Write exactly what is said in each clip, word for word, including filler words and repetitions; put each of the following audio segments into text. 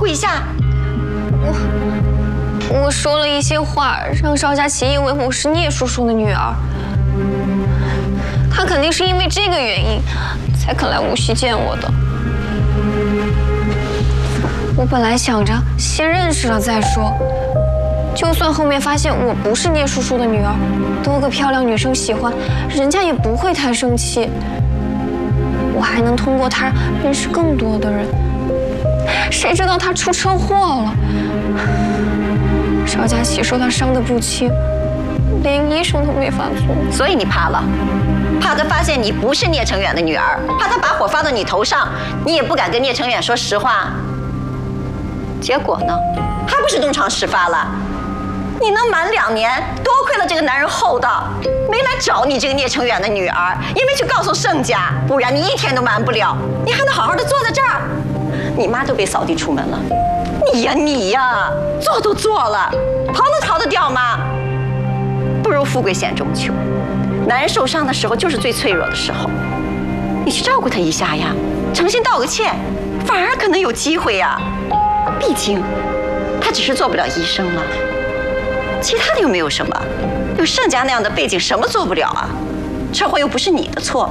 一下。 我我说了一些话，让邵佳琪以为我是聂叔叔的女儿。他肯定是因为这个原因，才肯来无锡见我的。我本来想着先认识了再说，就算后面发现我不是聂叔叔的女儿，多个漂亮女生喜欢，人家也不会太生气。我还能通过她认识更多的人。谁知道她出车祸了？邵佳琪说她伤得不轻，连医生都没法做。 所以你怕了，怕他发现你不是聂成远的女儿，怕他把火发到你头上，你也不敢跟聂成远说实话。结果呢，还不是东窗事发了？你能瞒两年，多亏了这个男人厚道，没来找你这个聂成远的女儿，也没去告诉盛家，不然你一天都瞒不了，你还能好好的坐在这儿。你妈都被扫地出门了，你呀你呀，做都做了，逃能逃得掉吗？不如富贵险中求，男人受伤的时候就是最脆弱的时候，你去照顾他一下呀，诚心道个歉，反而可能有机会呀。毕竟他只是做不了医生了，其他的又没有什么，有盛家那样的背景，什么做不了啊？车祸又不是你的错，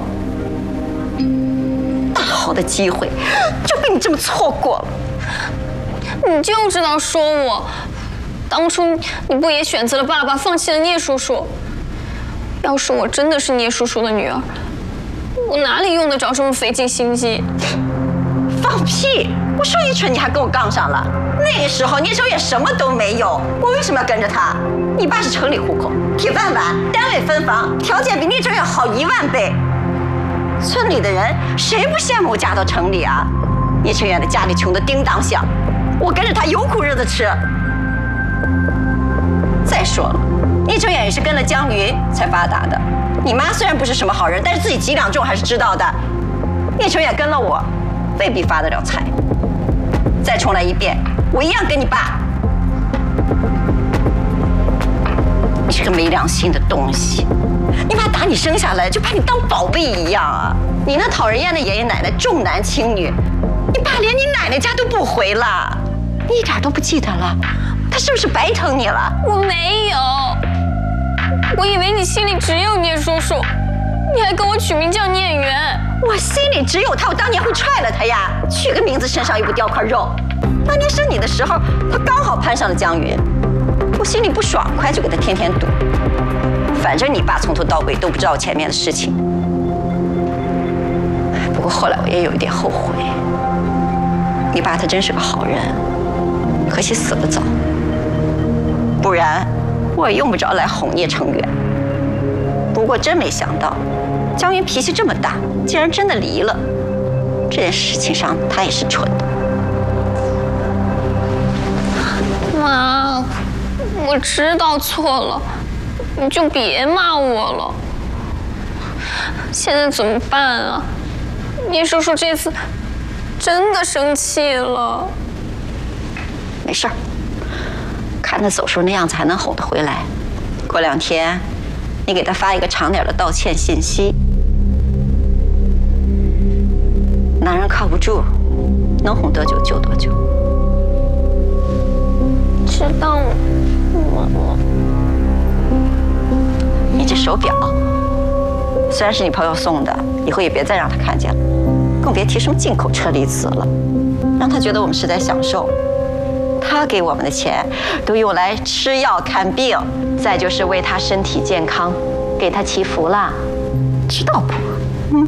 大好的机会就被你这么错过了。 你就知道说我，当初你不也选择了爸爸，放弃了聂叔叔？要是我真的是聂叔叔的女儿，我哪里用得着这么费尽心机？ 放屁！我说一蠢，你还跟我杠上了。那个时候聂成远什么都没有，我为什么要跟着他？你爸是城里户口，铁饭碗，单位分房，条件比聂成远好一万倍。村里的人谁不羡慕我嫁到城里啊？聂成远的家里穷得叮当响，我跟着他有苦日子吃。再说了，聂成远也是跟了江云才发达的。你妈虽然不是什么好人，但是自己几两重还是知道的。聂成远跟了我，未必发得了财。再重来一遍，我一样跟你爸。你这个没良心的东西！你爸打你生下来就把你当宝贝一样啊！你那讨人厌的爷爷奶奶重男轻女，你爸连你奶奶家都不回了，你一点都不记得了？他是不是白疼你了？ 我没有，我以为你心里只有聂叔叔，你还跟我取名叫聂远。 我心里只有他，我当年会踹了他呀！取个名字身上又不掉块肉。当年生你的时候，他刚好攀上了江云，我心里不爽快，就给他天天堵。反正你爸从头到尾都不知道前面的事情。不过后来我也有一点后悔，你爸他真是个好人，可惜死得早。不然我也用不着来哄聂成远。不过真没想到，江云脾气这么大，竟然真的离了。这件事情上，他也是蠢的。 妈，我知道错了，你就别骂我了。现在怎么办啊？聂叔叔这次真的生气了。 没事儿，看他走时候那样子还能哄得回来。过两天，你给他发一个长点的道歉信息。男人靠不住，能哄多久就多久。 知道了，我我。 你这手表，虽然是你朋友送的，以后也别再让他看见了，更别提什么进口车厘子了，让他觉得我们是在享受。他给我们的钱都用来吃药看病，再就是为他身体健康，给他祈福啦，知道不？